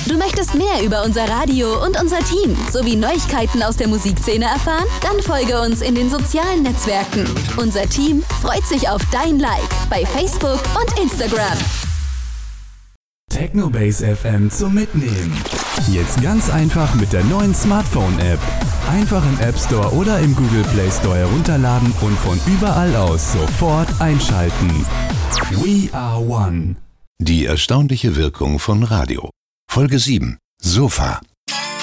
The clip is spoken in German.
Du möchtest mehr über unser Radio und unser Team sowie Neuigkeiten aus der Musikszene erfahren? Dann folge uns in den sozialen Netzwerken. Unser Team freut sich auf dein Like bei Facebook und Instagram. Technobase FM zum Mitnehmen. Jetzt ganz einfach mit der neuen Smartphone-App. Einfach im App Store oder im Google Play Store herunterladen und von überall aus sofort einschalten. We are one. Die erstaunliche Wirkung von Radio. Folge 7. Sofa.